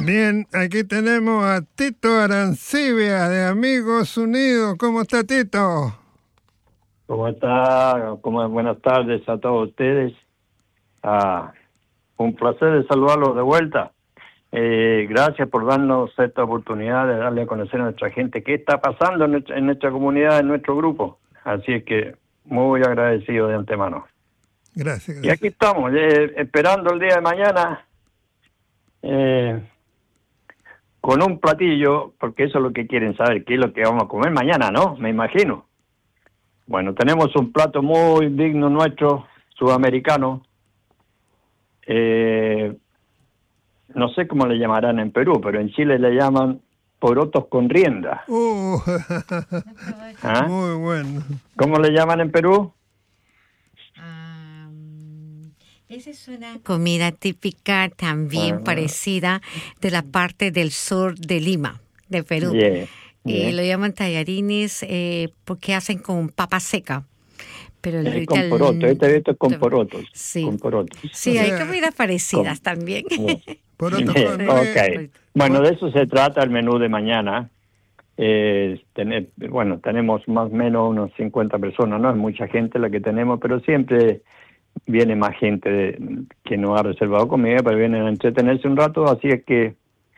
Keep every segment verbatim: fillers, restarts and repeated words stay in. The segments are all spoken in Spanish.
Bien, aquí tenemos a Tito Arancibia de Amigos Unidos. ¿Cómo está, Tito? ¿Cómo está? ¿Cómo? Buenas tardes a todos ustedes. Ah, un placer de saludarlos de vuelta. Eh, gracias por darnos esta oportunidad de darle a conocer a nuestra gente qué está pasando en nuestra, en nuestra comunidad, en nuestro grupo. Así es que muy agradecido de antemano. Gracias. gracias. Y aquí estamos, eh, esperando el día de mañana eh, con un platillo, porque eso es lo que quieren saber, qué es lo que vamos a comer mañana, ¿no? Me imagino. Bueno, tenemos un plato muy digno nuestro, sudamericano. Eh, no sé cómo le llamarán en Perú, pero en Chile le llaman porotos con rienda. Uh, ¿Ah? Muy bueno. ¿Cómo le llaman en Perú? Um, esa es una comida típica también Ah. parecida de la parte del sur de Lima, de Perú. Yeah, Eh, yeah. lo llaman tallarines eh, porque hacen con papa seca. Pero el, Eh, con el- porotos, este esto es con porotos. Sí. Con porotos. Sí, O hay sea, comidas parecidas también. Porotos Yeah, con ok. rienda. Bueno, de eso se trata el menú de mañana. Eh, tener, bueno, tenemos más o menos unos cincuenta personas, no es mucha gente la que tenemos, pero siempre viene más gente de, que no ha reservado comida, pero vienen a entretenerse un rato, así es que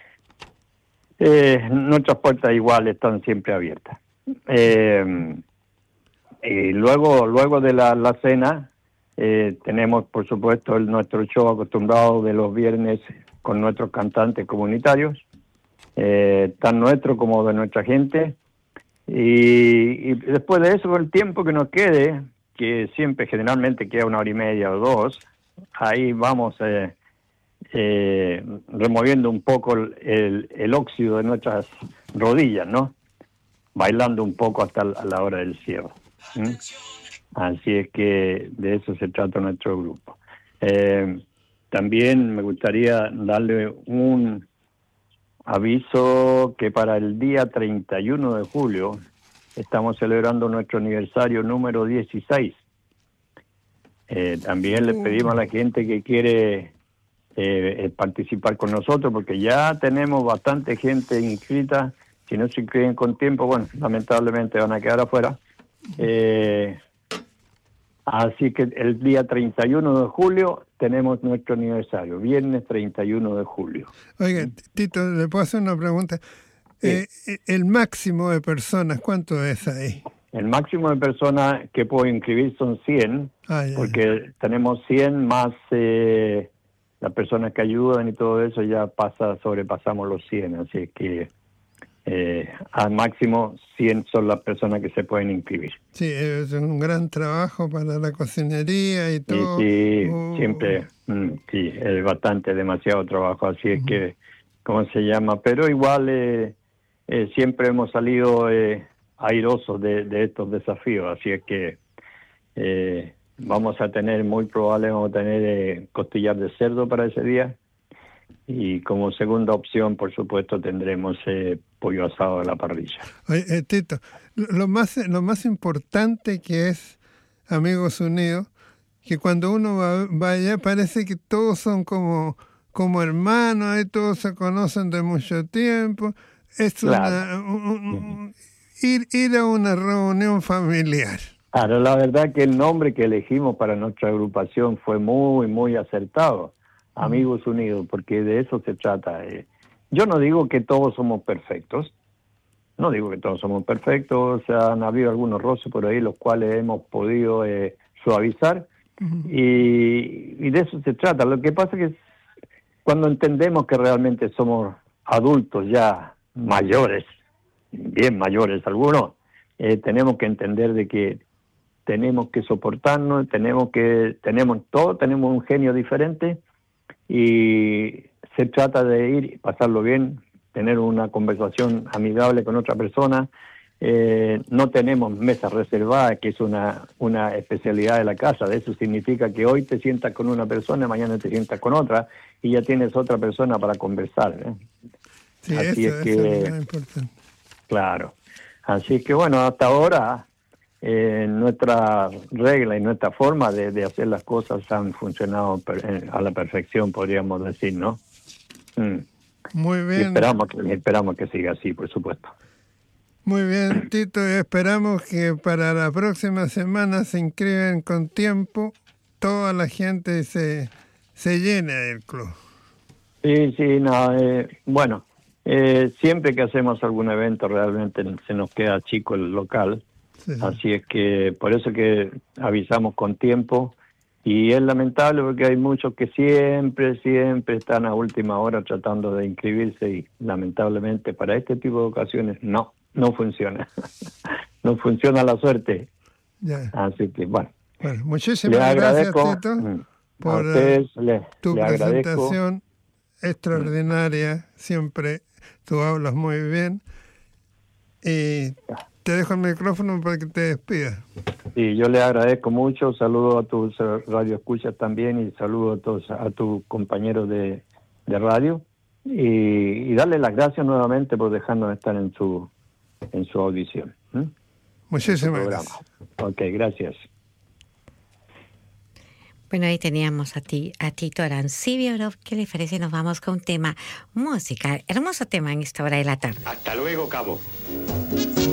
eh, nuestras puertas igual están siempre abiertas. Eh, y luego, luego de la, la cena, eh, tenemos por supuesto el, nuestro show acostumbrado de los viernes con nuestros cantantes comunitarios, eh, tan nuestro como de nuestra gente. Y, y después de eso, el tiempo que nos quede, que siempre generalmente queda una hora y media o dos, ahí vamos eh, eh, removiendo un poco el, el, el óxido de nuestras rodillas, ¿no? Bailando un poco hasta a la hora del cierre. ¿Mm? Así es que de eso se trata nuestro grupo. Eh, también me gustaría darle un aviso que para el día treinta y uno de julio estamos celebrando nuestro aniversario número dieciséis. Eh, también le pedimos a la gente que quiere eh, participar con nosotros, porque ya tenemos bastante gente inscrita. Si no se inscriben con tiempo, bueno, lamentablemente van a quedar afuera. Eh, así que el día treinta y uno de julio tenemos nuestro aniversario, viernes treinta y uno de julio. Oiga, Tito, ¿le puedo hacer una pregunta? Sí. Eh, el máximo de personas, ¿cuánto es ahí? El máximo de personas que puedo inscribir son cien, Ah, ya, porque tenemos cien más eh, las personas que ayudan y todo eso, ya pasa, sobrepasamos los cien, así que eh, al máximo cien son las personas que se pueden inscribir. Sí, es un gran trabajo para la cocinería y todo. Y sí, Uh, siempre, mm, sí, es bastante, demasiado trabajo, así es que, ¿cómo se llama? Pero igual eh, eh, siempre hemos salido eh, airosos de, de estos desafíos, así es que eh, vamos a tener, muy probable, vamos a tener eh, costillar de cerdo para ese día, y como segunda opción, por supuesto, tendremos eh, pollo asado a la parrilla. Oye, eh, Tito, lo, lo más lo más importante que es Amigos Unidos, que cuando uno va, va allá parece que todos son como, como hermanos, y todos se conocen de mucho tiempo. Es Claro. una, un, un, un, ir, ir a una reunión familiar. Claro, la verdad que el nombre que elegimos para nuestra agrupación fue muy, muy acertado. Amigos Unidos, porque de eso se trata. Eh, yo no digo que todos somos perfectos, no digo que todos somos perfectos, o sea, han habido algunos roces por ahí, los cuales hemos podido eh, suavizar, uh-huh. y, y de eso se trata. Lo que pasa es que cuando entendemos que realmente somos adultos ya mayores, bien mayores algunos, eh, tenemos que entender de que tenemos que soportarnos, tenemos que, tenemos todo, tenemos un genio diferente, y se trata de ir y pasarlo bien, tener una conversación amigable con otra persona. Eh, no tenemos mesas reservadas, que es una, una especialidad de la casa. De eso significa que hoy te sientas con una persona, mañana te sientas con otra, y ya tienes otra persona para conversar, ¿eh? Sí, así eso, es que, eso es lo importante. Claro. Así que bueno, hasta ahora eh, nuestra regla y nuestra forma de, de hacer las cosas han funcionado per, a la perfección, podríamos decir, ¿no? Mm. Muy bien. Y esperamos que, esperamos que siga así, por supuesto. Muy bien, Tito, y esperamos que para la próxima semana se inscriban con tiempo, toda la gente se, se llene del club. Sí, sí, no, eh, bueno, eh, siempre que hacemos algún evento realmente se nos queda chico el local, sí. Así es que por eso que avisamos con tiempo, y es lamentable porque hay muchos que siempre, siempre están a última hora tratando de inscribirse y lamentablemente para este tipo de ocasiones no. No funciona, no funciona la suerte. Ya. Así que, bueno. Bueno, muchísimas gracias, Tito, por ustedes, le, tu le presentación agradezco. Extraordinaria. Siempre tú hablas muy bien. Y te dejo el micrófono para que te despidas. Sí, yo le agradezco mucho. Saludo a tus radioescuchas también y saludo a todos, a tus compañeros de, de radio. Y, y darle las gracias nuevamente por dejarnos estar en su en su audición. ¿Mm? Muchísimas gracias. Ok, gracias. Bueno, ahí teníamos a ti, a Tito Arancibia. ¿Qué le parece? Nos vamos con un tema musical. Hermoso tema en esta hora de la tarde. Hasta luego, cabo.